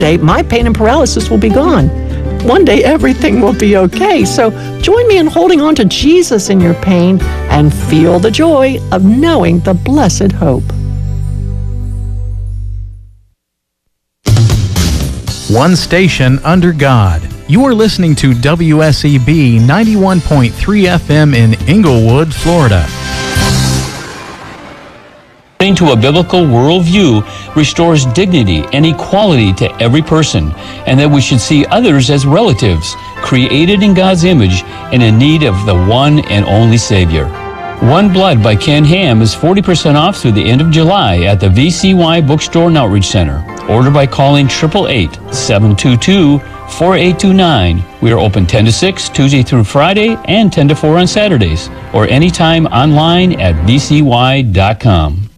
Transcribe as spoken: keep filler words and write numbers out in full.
day, my pain and paralysis will be gone. One day, everything will be okay. So join me in holding on to Jesus in your pain and feel the joy of knowing the blessed hope. One station under God. You are listening to W S E B ninety-one point three F M in Inglewood, Florida. To a biblical worldview restores dignity and equality to every person, and that we should see others as relatives, created in God's image and in need of the one and only Savior. One Blood by Ken Ham is forty percent off through the end of July at the V C Y Bookstore and Outreach Center. Order by calling eight eight eight, seven two two, four eight two nine. We are open ten to six, Tuesday through Friday, and ten to four on Saturdays, or anytime online at v c y dot com.